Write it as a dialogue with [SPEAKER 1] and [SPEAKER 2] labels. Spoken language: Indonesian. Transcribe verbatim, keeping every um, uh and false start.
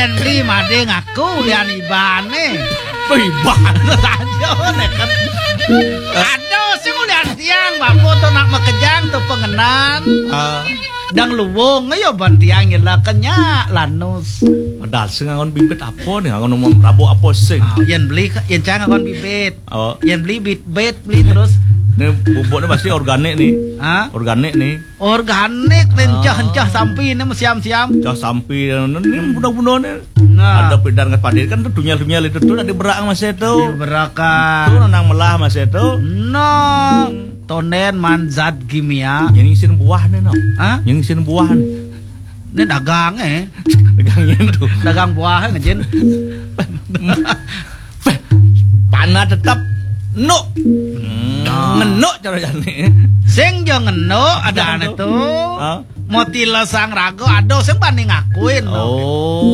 [SPEAKER 1] yen beli made ngaku lian ibane.
[SPEAKER 2] Ibane aja neket.
[SPEAKER 1] Aduh sih lian tiang bapu tuh nak makejang tuh pengenan. Dang luwung ayo bantiang lah kenyak lanus.
[SPEAKER 2] Padahal sing ngon bibit apa nih ngon ngomong rabo apa sing.
[SPEAKER 1] Yen beli yen cang ngon bibit.
[SPEAKER 2] Oh.
[SPEAKER 1] Yen beli bit bet beli terus.
[SPEAKER 2] Ini bubuknya pasti organik nih.
[SPEAKER 1] Hah?
[SPEAKER 2] Organik nih.
[SPEAKER 1] Organik lencah-lencah sampi ini siam-siam.
[SPEAKER 2] Cah sampi ini budak-budak nih.
[SPEAKER 1] Nah.
[SPEAKER 2] Ada pedar ngat padir kan tuh dunia-dunia itu tuh ada berak mas itu.
[SPEAKER 1] Berakan.
[SPEAKER 2] Tuh nang melah mas itu.
[SPEAKER 1] No. Tonen manzat kimia.
[SPEAKER 2] Yang isin buah nih no.
[SPEAKER 1] Hah?
[SPEAKER 2] Yang isin buah nih.
[SPEAKER 1] Ini dagang eh.
[SPEAKER 2] Dagangnya tuh.
[SPEAKER 1] Dagang buah ngejin.
[SPEAKER 2] Panah tetap no. Ngenuk cara jane.
[SPEAKER 1] Sing yo ngenuk ada ane tuh. Motila sang rago aduh sing banding ngakuin.
[SPEAKER 2] Oh,